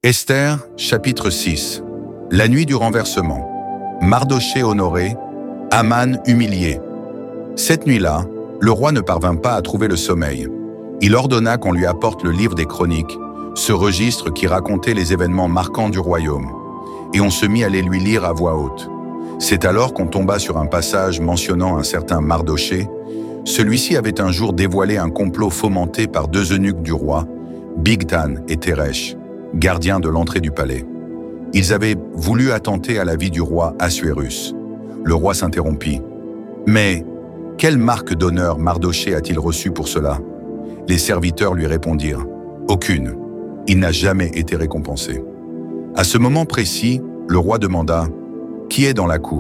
Esther, chapitre 6. La nuit du renversement. Mardochée honoré, Haman humilié. Cette nuit-là, le roi ne parvint pas à trouver le sommeil. Il ordonna qu'on lui apporte le livre des Chroniques, ce registre qui racontait les événements marquants du royaume, et on se mit à les lui lire à voix haute. C'est alors qu'on tomba sur un passage mentionnant un certain Mardochée. Celui-ci avait un jour dévoilé un complot fomenté par deux eunuques du roi, Bigtan et Teresh, gardiens de l'entrée du palais. Ils avaient voulu attenter à la vie du roi Assuérus. Le roi s'interrompit. « Mais quelle marque d'honneur Mardochée a-t-il reçu pour cela ?» Les serviteurs lui répondirent « Aucune. Il n'a jamais été récompensé. » À ce moment précis, le roi demanda « Qui est dans la cour ?»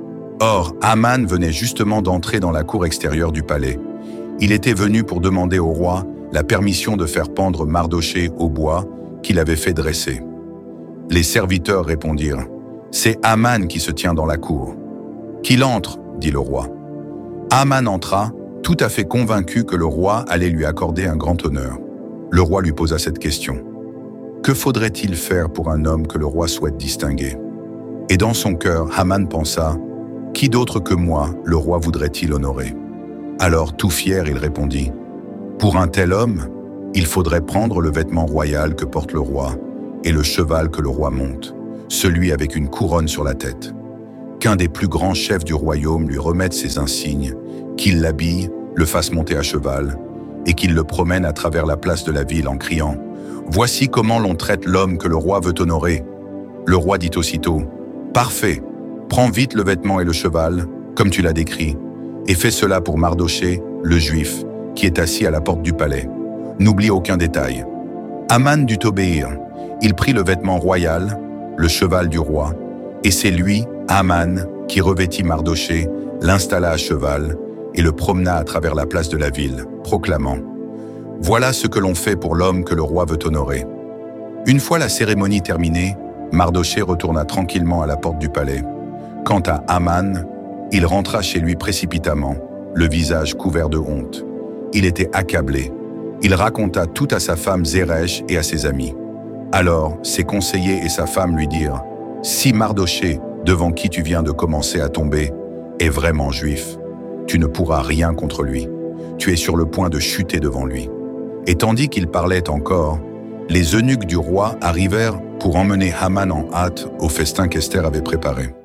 Or, Haman venait justement d'entrer dans la cour extérieure du palais. Il était venu pour demander au roi la permission de faire pendre Mardochée au bois qu'il avait fait dresser. Les serviteurs répondirent « C'est Haman qui se tient dans la cour. »« Qu'il entre, » dit le roi. Haman entra, tout à fait convaincu que le roi allait lui accorder un grand honneur. Le roi lui posa cette question. Que faudrait-il faire pour un homme que le roi souhaite distinguer? Et dans son cœur, Haman pensa « Qui d'autre que moi le roi voudrait-il honorer ?» Alors, tout fier, il répondit « Pour un tel homme, il faudrait prendre le vêtement royal que porte le roi et le cheval que le roi monte, celui avec une couronne sur la tête. Qu'un des plus grands chefs du royaume lui remette ses insignes, qu'il l'habille, le fasse monter à cheval et qu'il le promène à travers la place de la ville en criant « Voici comment l'on traite l'homme que le roi veut honorer. » Le roi dit aussitôt « Parfait, prends vite le vêtement et le cheval, comme tu l'as décrit, et fais cela pour Mardochée, le juif, qui est assis à la porte du palais. N'oublie aucun détail. » Haman dut obéir. Il prit le vêtement royal, le cheval du roi, et c'est lui, Haman, qui revêtit Mardochée, l'installa à cheval et le promena à travers la place de la ville, proclamant « Voilà ce que l'on fait pour l'homme que le roi veut honorer. » Une fois la cérémonie terminée, Mardochée retourna tranquillement à la porte du palais. Quant à Haman, il rentra chez lui précipitamment, le visage couvert de honte. Il était accablé. Il raconta tout à sa femme Zeresh et à ses amis. Alors, ses conseillers et sa femme lui dirent « Si Mardochée, devant qui tu viens de commencer à tomber, est vraiment juif, tu ne pourras rien contre lui. Tu es sur le point de chuter devant lui. » Et tandis qu'il parlait encore, les eunuques du roi arrivèrent pour emmener Haman en hâte au festin qu'Esther avait préparé.